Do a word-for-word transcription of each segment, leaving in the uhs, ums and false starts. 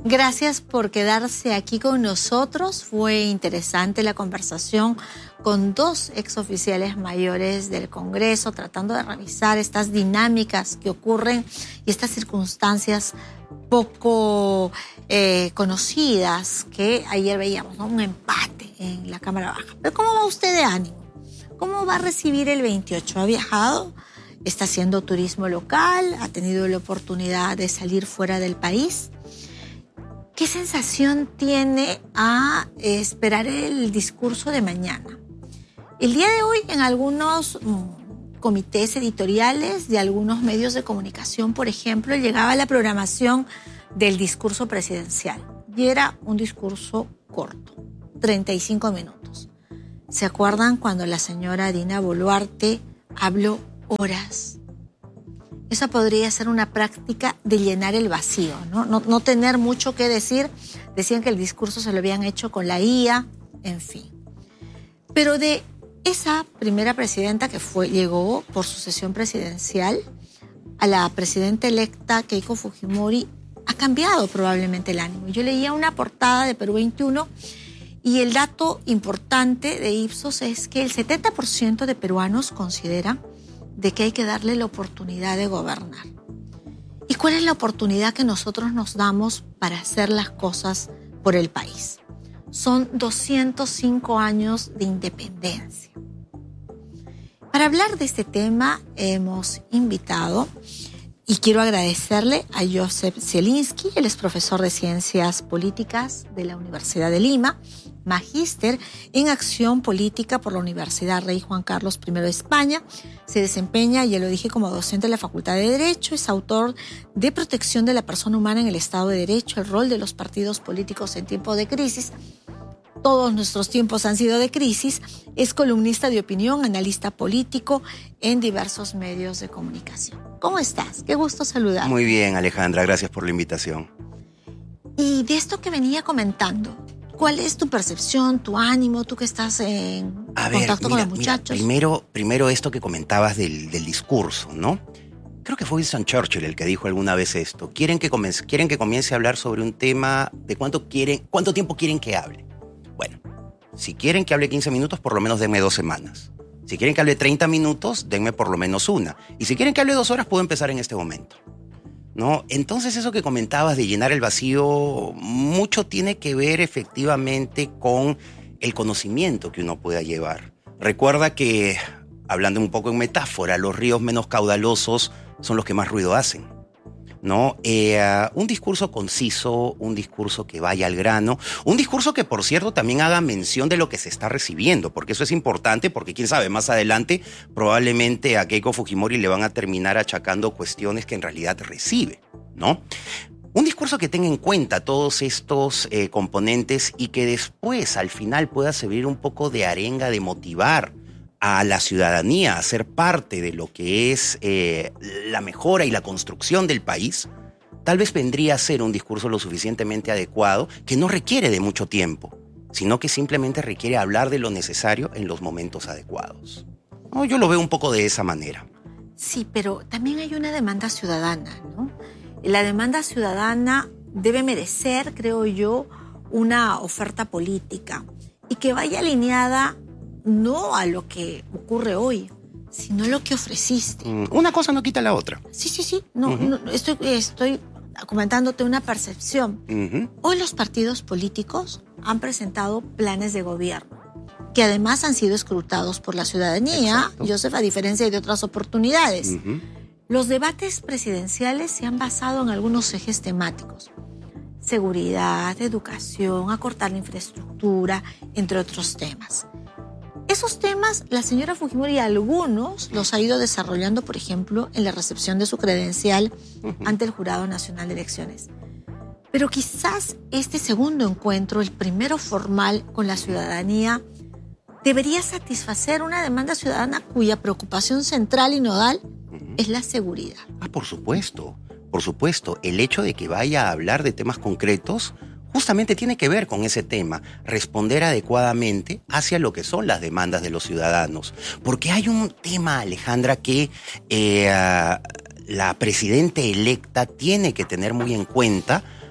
Gracias por quedarse aquí con nosotros. Fue interesante la conversación con dos exoficiales mayores del Congreso, tratando de revisar estas dinámicas que ocurren y estas circunstancias poco eh, conocidas que ayer veíamos, ¿no? Un empate en la Cámara Baja. Pero ¿cómo va usted de ánimo? ¿Cómo va a recibir el veintiocho? ¿Ha viajado? ¿Está haciendo turismo local? ¿Ha tenido la oportunidad de salir fuera del país? ¿Qué sensación tiene a esperar el discurso de mañana? El día de hoy, en algunos mm, comités editoriales de algunos medios de comunicación, por ejemplo, llegaba la programación del discurso presidencial. Y era un discurso corto, treinta y cinco minutos. ¿Se acuerdan cuando la señora Dina Boluarte habló horas? Esa podría ser una práctica de llenar el vacío, ¿no? No, no tener mucho que decir. Decían que el discurso se lo habían hecho con la I A, en fin. Pero de esa primera presidenta que fue, llegó por sucesión presidencial a la presidenta electa Keiko Fujimori, ha cambiado probablemente el ánimo. Yo leía una portada de Perú veintiuno y el dato importante de Ipsos es que el setenta por ciento de peruanos consideran de que hay que darle la oportunidad de gobernar. ¿Y cuál es la oportunidad que nosotros nos damos para hacer las cosas por el país? Son doscientos cinco años de independencia. Para hablar de este tema hemos invitado, y quiero agradecerle a Joseph Zielinski. Él es profesor de Ciencias Políticas de la Universidad de Lima, magíster en Acción Política por la Universidad Rey Juan Carlos primero de España. Se desempeña, ya lo dije, como docente de la Facultad de Derecho. Es autor de Protección de la Persona Humana en el Estado de Derecho, el rol de los partidos políticos en tiempos de crisis. Todos nuestros tiempos han sido de crisis. Es columnista de opinión, analista político en diversos medios de comunicación. ¿Cómo estás? Qué gusto saludar. Muy bien, Alejandra, gracias por la invitación. Y de esto que venía comentando, ¿cuál es tu percepción, tu ánimo, tú que estás en A contacto ver, con mira, los muchachos? Mira, primero, primero esto que comentabas del, del discurso, ¿no? Creo que fue Winston Churchill el que dijo alguna vez esto. Quieren que comience, quieren que comience a hablar sobre un tema de cuánto quieren, cuánto tiempo quieren que hable. Bueno, si quieren que hable quince minutos, por lo menos denme dos semanas. Si quieren que hable treinta minutos, denme por lo menos una. Y si quieren que hable dos horas, puedo empezar en este momento, ¿no? Entonces eso que comentabas de llenar el vacío, mucho tiene que ver efectivamente con el conocimiento que uno pueda llevar. Recuerda que, hablando un poco en metáfora, los ríos menos caudalosos son los que más ruido hacen, ¿no? Eh, uh, un discurso conciso, un discurso que vaya al grano, un discurso que, por cierto, también haga mención de lo que se está recibiendo, porque eso es importante, porque quién sabe, más adelante probablemente a Keiko Fujimori le van a terminar achacando cuestiones que en realidad recibe, ¿no? Un discurso que tenga en cuenta todos estos eh, componentes y que después, al final, pueda servir un poco de arenga de motivar a la ciudadanía a ser parte de lo que es eh, la mejora y la construcción del país, tal vez vendría a ser un discurso lo suficientemente adecuado que no requiere de mucho tiempo, sino que simplemente requiere hablar de lo necesario en los momentos adecuados. No, yo lo veo un poco de esa manera. Sí, pero también hay una demanda ciudadana, ¿no? La demanda ciudadana debe merecer, creo yo, una oferta política y que vaya alineada no a lo que ocurre hoy, sino a lo que ofreciste. Una cosa no quita la otra. Sí, sí, sí. No, Uh-huh. no, estoy, estoy comentándote una percepción. Uh-huh. Hoy los partidos políticos han presentado planes de gobierno que además han sido escrutados por la ciudadanía, Exacto. Joseph, a diferencia de otras oportunidades. Uh-huh. Los debates presidenciales se han basado en algunos ejes temáticos: seguridad, educación, acortar la infraestructura, entre otros temas. Esos temas, la señora Fujimori, algunos los ha ido desarrollando, por ejemplo, en la recepción de su credencial uh-huh. ante el Jurado Nacional de Elecciones. Pero quizás este segundo encuentro, el primero formal con la ciudadanía, debería satisfacer una demanda ciudadana cuya preocupación central y nodal uh-huh. es la seguridad. Ah, por supuesto, por supuesto. El hecho de que vaya a hablar de temas concretos justamente tiene que ver con ese tema, responder adecuadamente hacia lo que son las demandas de los ciudadanos. Porque hay un tema, Alejandra, que eh, la presidenta electa tiene que tener muy en cuenta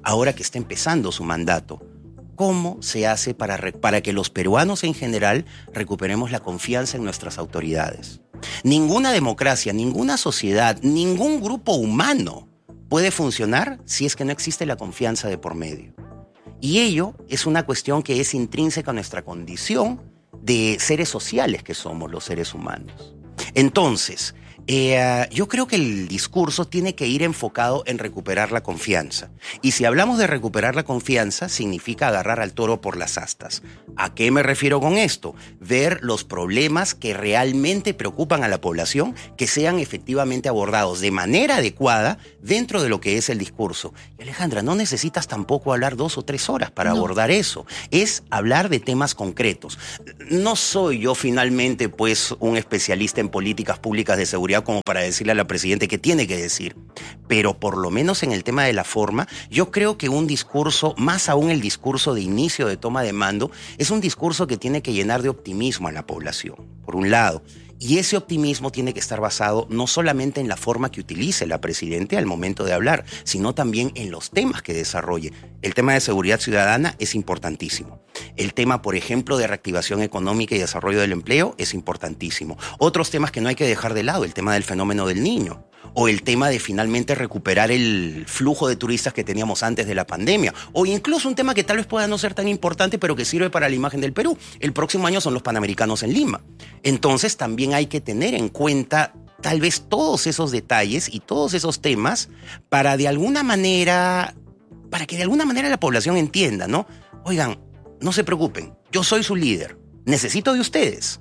ahora que está empezando su mandato. ¿Cómo se hace para, para que los peruanos en general recuperemos la confianza en nuestras autoridades? Ninguna democracia, ninguna sociedad, ningún grupo humano puede funcionar si es que no existe la confianza de por medio. Y ello es una cuestión que es intrínseca a nuestra condición de seres sociales que somos los seres humanos. Entonces, eh, yo creo que el discurso tiene que ir enfocado en recuperar la confianza. Y si hablamos de recuperar la confianza, significa agarrar al toro por las astas. ¿A qué me refiero con esto? Ver los problemas que realmente preocupan a la población, que sean efectivamente abordados de manera adecuada dentro de lo que es el discurso. Y Alejandra, no necesitas tampoco hablar dos o tres horas para no. abordar eso. Es hablar de temas concretos. No soy yo finalmente pues un especialista en políticas públicas de seguridad como para decirle a la presidenta qué tiene que decir. Pero por lo menos en el tema de la forma, yo creo que un discurso, más aún el discurso de inicio de toma de mando, es un discurso que tiene que llenar de optimismo a la población, por un lado. Y ese optimismo tiene que estar basado no solamente en la forma que utilice la presidenta al momento de hablar, sino también en los temas que desarrolle. El tema de seguridad ciudadana es importantísimo. El tema, por ejemplo, de reactivación económica y desarrollo del empleo es importantísimo. Otros temas que no hay que dejar de lado, el tema del fenómeno del niño, o el tema de finalmente recuperar el flujo de turistas que teníamos antes de la pandemia, o incluso un tema que tal vez pueda no ser tan importante, pero que sirve para la imagen del Perú. El próximo año son los Panamericanos en Lima. Entonces también hay que tener en cuenta tal vez todos esos detalles y todos esos temas para de alguna manera, para que de alguna manera la población entienda, ¿no? Oigan, no se preocupen, yo soy su líder, necesito de ustedes,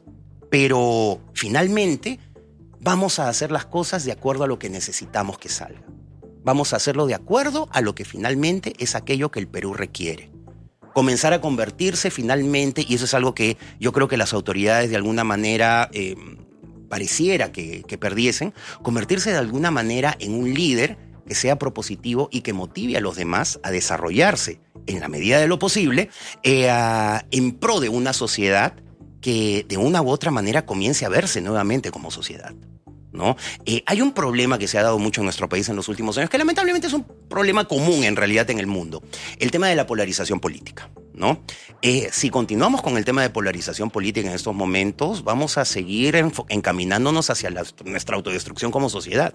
pero finalmente vamos a hacer las cosas de acuerdo a lo que necesitamos que salga. Vamos a hacerlo de acuerdo a lo que finalmente es aquello que el Perú requiere. Comenzar a convertirse finalmente, y eso es algo que yo creo que las autoridades de alguna manera eh, pareciera que, que perdiesen, convertirse de alguna manera en un líder que sea propositivo y que motive a los demás a desarrollarse en la medida de lo posible eh, a, en pro de una sociedad que de una u otra manera comience a verse nuevamente como sociedad, ¿no? Eh, hay un problema que se ha dado mucho en nuestro país en los últimos años, que lamentablemente es un problema común en realidad en el mundo, el tema de la polarización política, ¿no? Eh, si continuamos con el tema de polarización política en estos momentos, vamos a seguir encaminándonos hacia la, nuestra autodestrucción como sociedad.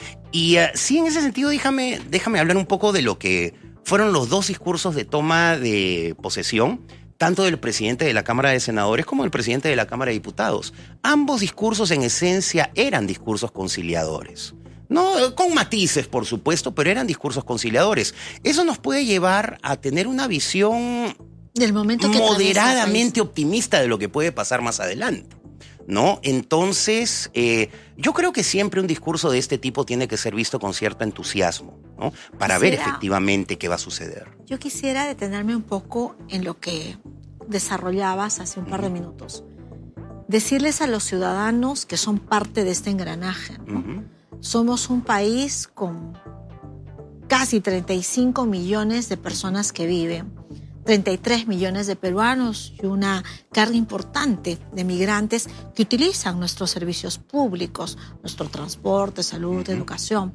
Y uh, sí, en ese sentido, déjame, déjame hablar un poco de lo que fueron los dos discursos de toma de posesión, tanto del presidente de la Cámara de Senadores como del presidente de la Cámara de Diputados. Ambos discursos en esencia eran discursos conciliadores. No, con matices, por supuesto, pero eran discursos conciliadores. Eso nos puede llevar a tener una visión del momento que moderadamente optimista de lo que puede pasar más adelante, ¿no? Entonces, eh, yo creo que siempre un discurso de este tipo tiene que ser visto con cierto entusiasmo, ¿no? Para quisiera, ver efectivamente qué va a suceder. Yo quisiera detenerme un poco en lo que desarrollabas hace un par de minutos. Decirles a los ciudadanos que son parte de este engranaje, ¿no? Uh-huh. Somos un país con casi treinta y cinco millones de personas que viven, treinta y tres millones de peruanos y una carga importante de migrantes que utilizan nuestros servicios públicos, nuestro transporte, salud, uh-huh. educación.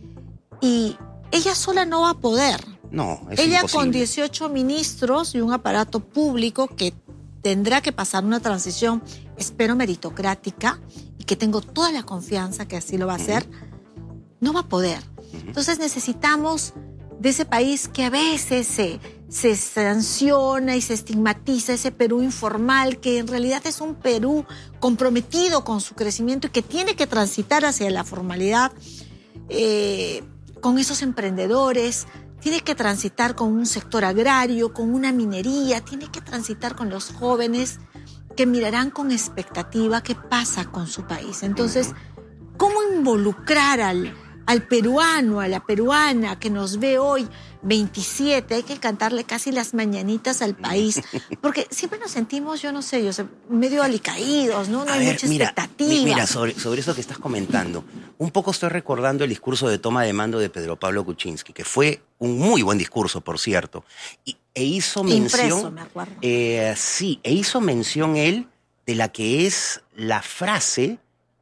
Y ella sola no va a poder. No, es Ella imposible. Con dieciocho ministros y un aparato público que tendrá que pasar una transición, espero, meritocrática, y que tengo toda la confianza que así lo va a hacer, uh-huh. no va a poder. Uh-huh. Entonces necesitamos de ese país que a veces se, se sanciona y se estigmatiza, ese Perú informal, que en realidad es un Perú comprometido con su crecimiento y que tiene que transitar hacia la formalidad, eh, con esos emprendedores, tiene que transitar con un sector agrario, con una minería, tiene que transitar con los jóvenes que mirarán con expectativa qué pasa con su país. Entonces, ¿cómo involucrar al, al peruano, a la peruana que nos ve hoy veintisiete? Hay que cantarle casi las mañanitas al país, porque siempre nos sentimos, yo no sé, yo sé, medio alicaídos, ¿no? No a hay ver, mucha mira, expectativa. Mira, sobre, sobre eso que estás comentando, un poco estoy recordando el discurso de toma de mando de Pedro Pablo Kuczynski, que fue un muy buen discurso, por cierto, y, e hizo mención... Impreso, me acuerdo. Eh, sí, e hizo mención él de la que es la frase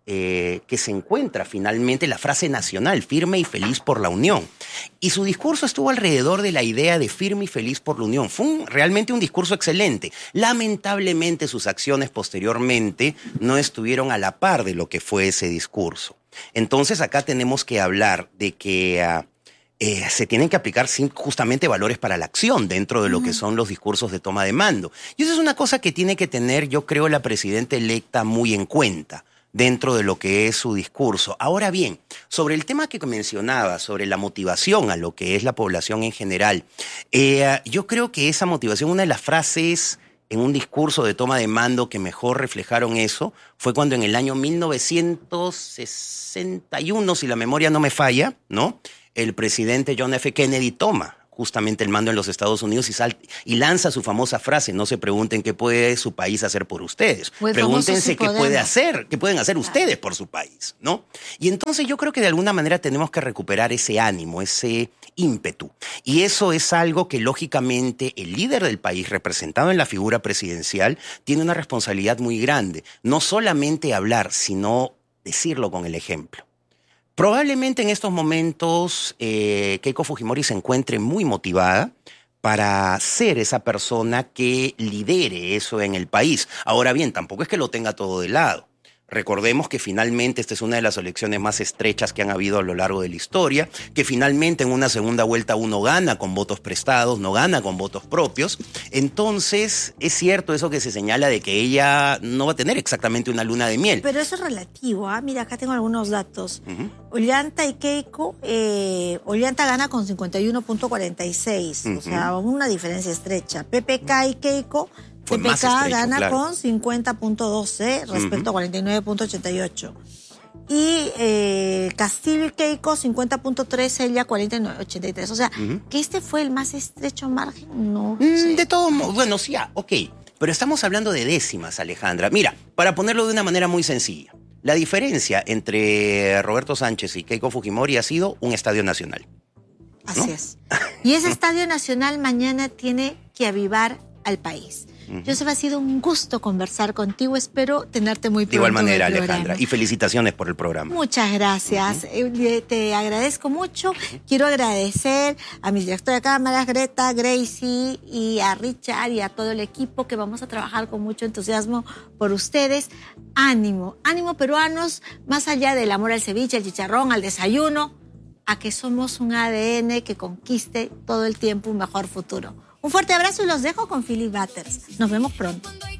eh, que se encuentra finalmente la frase nacional, firme y feliz por la unión. Y su discurso estuvo alrededor de la idea de firme y feliz por la unión. Fue un, realmente un discurso excelente. Lamentablemente sus acciones posteriormente no estuvieron a la par de lo que fue ese discurso. Entonces acá tenemos que hablar de que uh, eh, se tienen que aplicar justamente valores para la acción dentro de lo que son los discursos de toma de mando. Y eso es una cosa que tiene que tener, yo creo, la presidenta electa muy en cuenta dentro de lo que es su discurso. Ahora bien, sobre el tema que mencionaba, sobre la motivación a lo que es la población en general, eh, yo creo que esa motivación, una de las frases en un discurso de toma de mando que mejor reflejaron eso, fue cuando en el año mil novecientos sesenta y uno, si la memoria no me falla, ¿no?, el presidente John F. Kennedy toma justamente el mando en los Estados Unidos y, sal, y lanza su famosa frase: no se pregunten qué puede su país hacer por ustedes, Muy pregúntense qué si puede hacer, qué pueden hacer ustedes por su país, ¿no? Y entonces yo creo que de alguna manera tenemos que recuperar ese ánimo, ese ímpetu. Y eso es algo que lógicamente el líder del país, representado en la figura presidencial, tiene una responsabilidad muy grande. No solamente hablar, sino decirlo con el ejemplo. Probablemente en estos momentos eh, Keiko Fujimori se encuentre muy motivada para ser esa persona que lidere eso en el país. Ahora bien, tampoco es que lo tenga todo de lado. Recordemos que finalmente esta es una de las elecciones más estrechas que han habido a lo largo de la historia, que finalmente en una segunda vuelta uno gana con votos prestados, no gana con votos propios. Entonces, es cierto eso que se señala de que ella no va a tener exactamente una luna de miel. Pero eso es relativo, ¿ah? ¿eh? Mira, acá tengo algunos datos. Uh-huh. Ollanta y Keiko, eh, Ollanta gana con cincuenta y uno punto cuarenta y seis, uh-huh. o sea, una diferencia estrecha. P P K y Keiko, Fue P P K más estrecho, gana claro. con cincuenta punto doce respecto uh-huh. a cuarenta y nueve punto ochenta y ocho. Y eh, Castillo y Keiko, cincuenta punto trece, ella cuarenta y nueve punto ochenta y tres. O sea, uh-huh. que este fue el más estrecho margen, no mm, sé. De todo modo, bueno, sí, ah, ok. Pero estamos hablando de décimas, Alejandra. Mira, para ponerlo de una manera muy sencilla, la diferencia entre Roberto Sánchez y Keiko Fujimori ha sido un estadio nacional, ¿no? Así es. Y ese estadio nacional mañana tiene que avivar al país. Uh-huh. Joseph, ha sido un gusto conversar contigo. Espero tenerte muy pronto. De igual manera, en el Alejandra. programa. Y felicitaciones por el programa. Muchas gracias. Uh-huh. Te agradezco mucho. Uh-huh. Quiero agradecer a mi directora de cámaras, Greta, Gracie, y a Richard y a todo el equipo, que vamos a trabajar con mucho entusiasmo por ustedes. Ánimo, ánimo, peruanos, más allá del amor al ceviche, al chicharrón, al desayuno, a que somos un A D N que conquiste todo el tiempo un mejor futuro. Un fuerte abrazo y los dejo con Philip Butters. Nos vemos pronto.